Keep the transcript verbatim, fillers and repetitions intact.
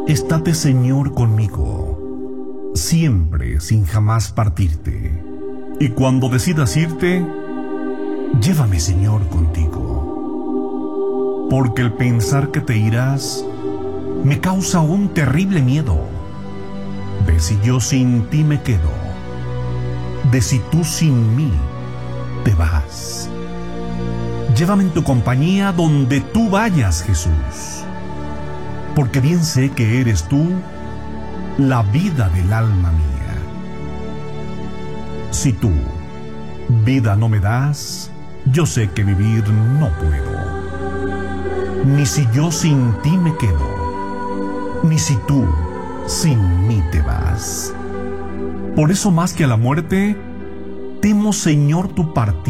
Estate, Señor, conmigo, siempre sin jamás partirte. Y cuando decidas irte, llévame, Señor, contigo. Porque el pensar que te irás me causa un terrible miedo de si yo sin ti me quedo, de si tú sin mí te vas. Llévame en tu compañía donde tú vayas, Jesús, porque bien sé que eres tú la vida del alma mía. Si tú vida no me das, yo sé que vivir no puedo, ni si yo sin ti me quedo, ni si tú sin mí te vas. Por eso más que a la muerte, temo, Señor, tu partida.